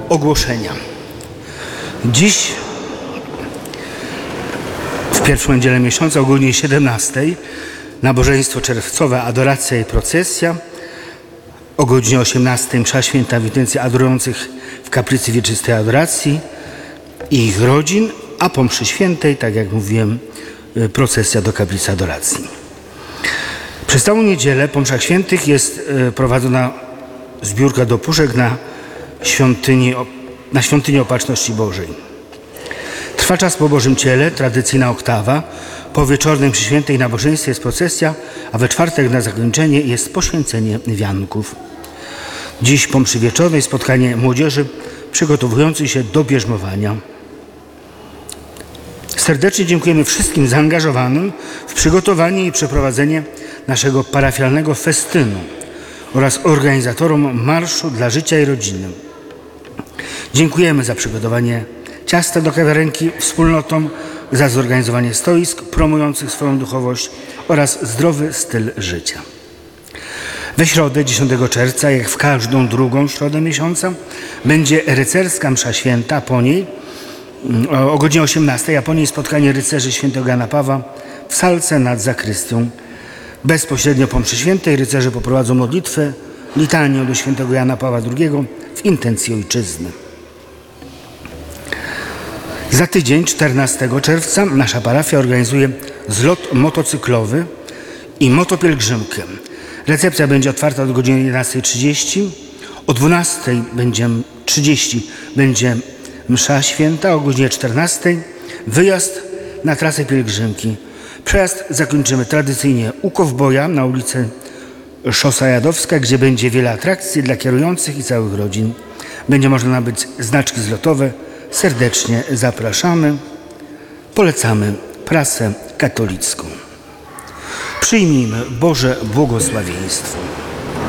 Ogłoszenia. Dziś w pierwszą niedzielę miesiąca o godzinie 17 nabożeństwo czerwcowe, adoracja i procesja. O godzinie 18 msza święta w intencji adorujących w kaplicy wieczystej adoracji i ich rodzin, a po mszy świętej, tak jak mówiłem, procesja do kaplicy adoracji. Przez całą niedzielę po mszach świętych jest prowadzona zbiórka do puszek na świątynię Opatrzności Bożej. Trwa czas po Bożym Ciele, tradycyjna oktawa. Po wieczornej mszy świętej nabożeństwie jest procesja, a we czwartek na zakończenie jest poświęcenie wianków. Dziś po mszy wieczornej spotkanie młodzieży przygotowującej się do bierzmowania. Serdecznie dziękujemy wszystkim zaangażowanym w przygotowanie i przeprowadzenie naszego parafialnego festynu oraz organizatorom Marszu dla Życia i Rodziny. Dziękujemy za przygotowanie ciasta do kawiarenki wspólnotom, za zorganizowanie stoisk promujących swoją duchowość oraz zdrowy styl życia. We środę 10 czerwca, jak w każdą drugą środę miesiąca, będzie rycerska msza święta, po niej o godzinie 18, a po niej spotkanie rycerzy świętego Jana Pawła w salce nad zakrystią. Bezpośrednio po mszy świętej rycerze poprowadzą modlitwę, litanię do świętego Jana Pawła II w intencji ojczyzny. Za tydzień, 14 czerwca, nasza parafia organizuje zlot motocyklowy i motopielgrzymkę. Recepcja będzie otwarta do godziny 11:30. O 12:30 będzie msza święta, o godzinie 14:00 wyjazd na trasę pielgrzymki. Przejazd zakończymy tradycyjnie u Kowboja na ulicy Szosa Jadowska, gdzie będzie wiele atrakcji dla kierujących i całych rodzin. Będzie można nabyć znaczki zlotowe. Serdecznie zapraszamy. Polecamy prasę katolicką. Przyjmijmy Boże błogosławieństwo.